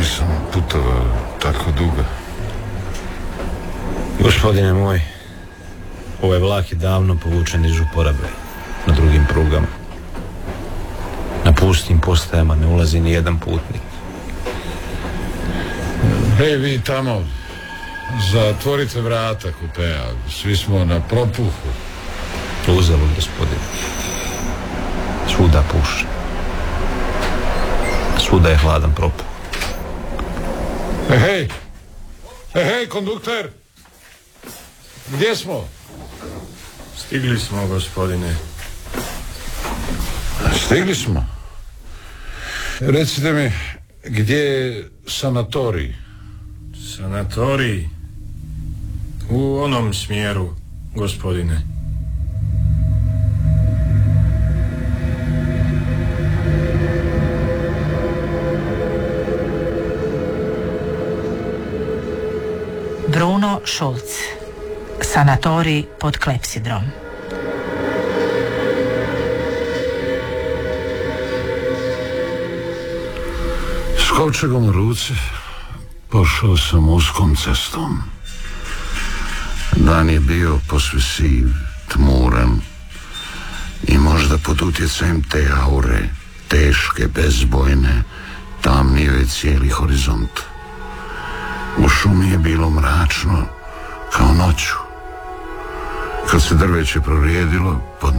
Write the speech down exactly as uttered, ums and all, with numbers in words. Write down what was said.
nisam putovao tako dugo. Gospodine moj, ovaj vlak je davno povučen iz uporabe na drugim prugama. Na pustim postajama ne ulazi ni jedan putnik. Hej, vi tamo, zatvorite vrata kupea, svi smo na propuhu. Uzalud, gospodine. Svuda puše. Svuda je hladan propuh. Hej, hej, hej, hej, kondukter, gdje smo? Stigli smo, gospodine. Stigli smo? Recite mi, gdje je sanatorij? Sanatorij? U onom smjeru, gospodine. Bruno Schulz, sanatorij pod klepsidrom. S kovčegom u ruci pošao sam uskom cestom. Dan je bio posve siv, tmuran i možda pod utjecajem te aure, teške, bezbojne, tamnio je cijeli horizont. U šumi je bilo mračno kao noću. Kad se drveće prorijedilo, pod